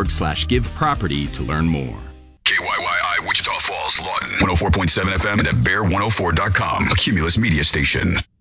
KYYI.org/giveproperty to learn more. KYYI, Wichita Falls, Lawton. 104.7 FM and at Bear104.com. A Cumulus media station.